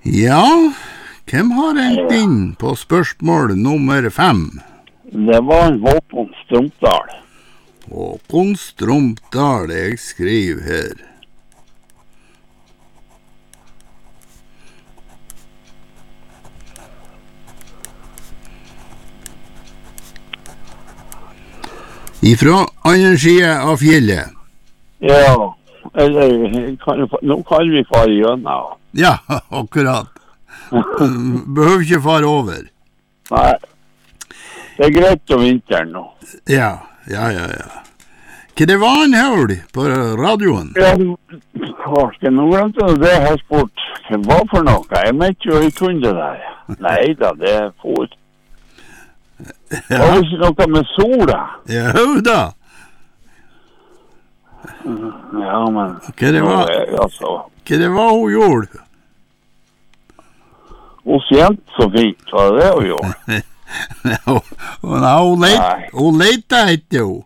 Ja, hvem har hengt inn på spørsmål nummer 5? Det var en Håkon Strumpdal. Håkon Strumpdal, jeg skriver her. Ifra andre siden av fjellet. Ja, eller nå kan vi fare gjennom. Ja, akkurat. Behøver ikke fare over. Nei, det er greit om vinteren nå. Ja. Hva det var en høl på radioen? Ja, Karsten, nå glemte du det her spurt. Hva for noe? Jeg mente jo jeg kunne det der. Nei da, det er for. Det var ikke noe med sola. Ja, da. Ja, men... Hva det var hun gjorde? Hun kjente så fint, var det hun gjorde? Hun leita etter jo.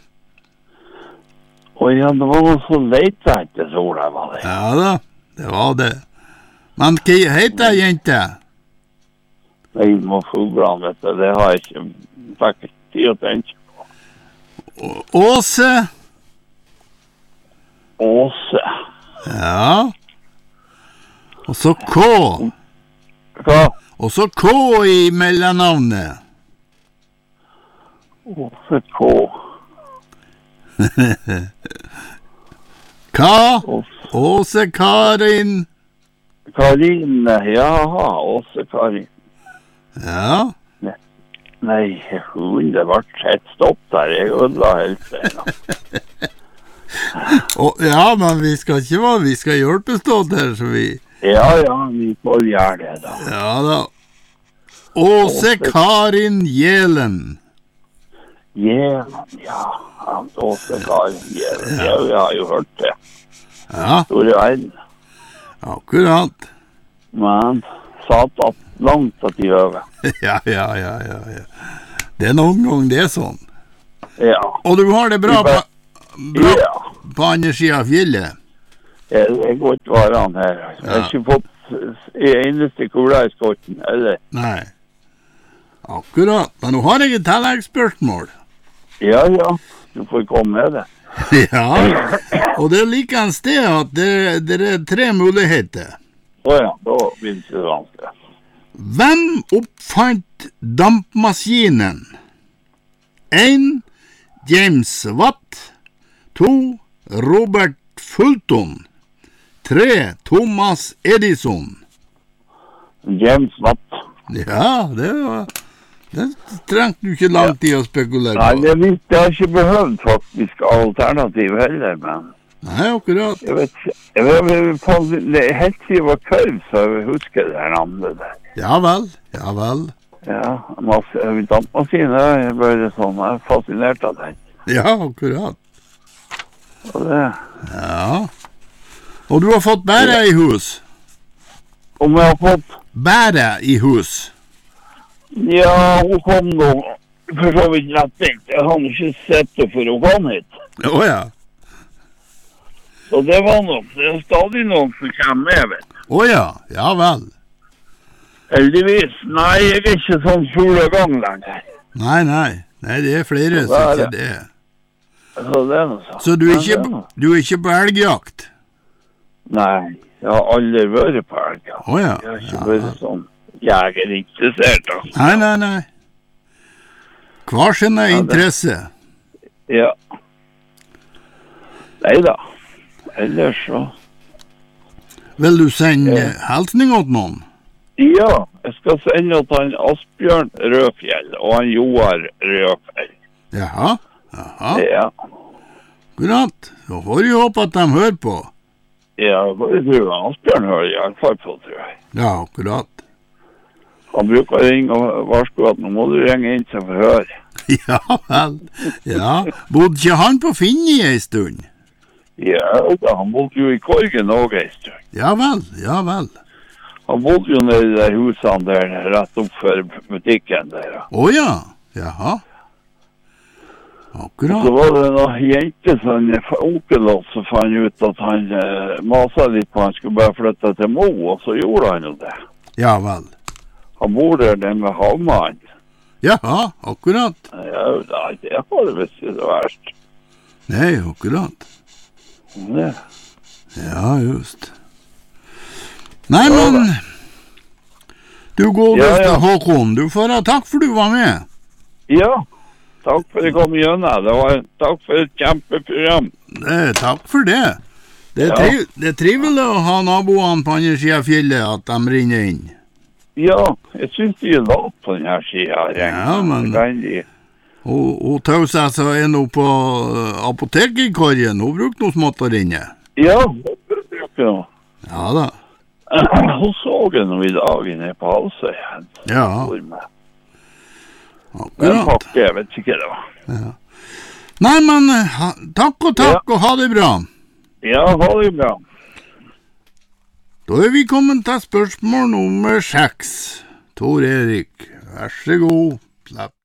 Ja, det var noe så leita etter sola, var det? Ja da, det var det. Men hva heter jente? Jeg må fuglene, vet du. Det har jeg ikke faktisk tid å tenke på. Åse? Åse. Ja. Og så K. Hva? Og så K i mellomnavnet. Åse K. Hva? Åse Karin. Karin, jaha, Åse Karin. Ja. Nei, hun, det var et stopp der. Jeg ødela helt det. Ja, men vi skal hjelpes der, så vi... Ja, vi får gjøre det da. Ja da. Åse Karin Gjelen. Gjelen, ja. Åse Karin Gjelen. Ja, vi har jo hørt det. Ja. Store verden. Akkurat. Men satt at langt at de øver. Ja. Det er noen gang det er sånn. Ja. Og du har det bra på andre siden av fjellet? Jeg går ikke varan her. Jeg har ikke fått eneste kula i skotten, eller? Nei. Akkurat. Men nå har jeg et tilleggsspørsmål. Ja. Du får komme med det. Ja. Og det er like en sted at det er 3 muligheter. Ja, da blir det ikke vanskelig. Hvem oppfant dampmaskinen? 1. James Watt. 2. Robert Fulton. 3. Thomas Edison. James Watt. Ja, det trengte du ikke lang tid å spekulere på. Nei, det har ikke behøvd faktisk alternativ heller, men... Nei, akkurat. Jeg vet ikke. Det er helt siden jeg var kørv, så jeg husker det her navnet der. Ja vel. Ja, dampmaskiner er bare sånn, jeg er fascinert av den. Ja, akkurat. Og det... Ja. Og du har fått bære i hus? Om jeg har fått... Bære i hus? Ja, hun kom nå for så vidt rett inn. Jeg har ikke sett det for hun kom hit. Ja. Så det var nok. Det er stadig noen som kommer med, vet du. Ja vel. Heldigvis. Nei, jeg er ikke sånn skolegang lenger. Nei, det er flere som ikke det. Så det er noe sånn. Så du er ikke på elgjakt? Nei, jeg har aldri vært på elgjakt. Ja. Jeg har ikke vært sånn jegerinteressert, altså. Nei. Hva sin interesse? Ja. Nei da. Ellers så... Vil du sende hilsning til noen? Ja, jeg skal sende til han Asbjørn Rødfjell og han Joar Rødfjell. Jaha. Ja. Akkurat. Så får vi håpe at de hører på. Ja, bare tror jeg. Asbjørn hører i alle fall på, tror jeg. Ja, akkurat. Han bruker å ringe og varsko at nå må du ringe inn til forhør. Ja vel. Ja. Bodde ikke han på Finni en stund? Ja, han bodde jo i Korgen også en stund. Ja vel. Han bodde jo nede i de husene der, rett opp for butikken der. Ja. Jaha. Akkurat. Så var det noen jente som onkel også fant ut at han maset litt på han skulle bare flytte til Mo, og så gjorde han jo det. Ja vel. Han bor der med havmann. Jaha, akkurat. Ja, nei, det var det visst ikke det verst. Nei, akkurat. Det. Ja, just. Nei, men du godeste Håkon, du får ha takk for du var med. Ja, takk for det kom gjennom. Takk for et kjempeprogram. Takk for det. Det er trivelig å ha naboene på andre siden av fjellet, at de rinner inn. Ja, jeg synes de er lavt på denne siden. Ja, men hun tausa så nå på apoteket i korgen. Hun brukte noe smått å rinne. Ja, det bruker hun. Ja da. Hun så henne i dag nede på Halsøyen. Ja. Akkurat. En pakke, jeg vet ikke det var. Ja. Nei, men takk, og ha det bra. Ja, ha det bra. Da er vi kommet til spørsmål nummer 6. Tor Erik, vær så god. Slapp.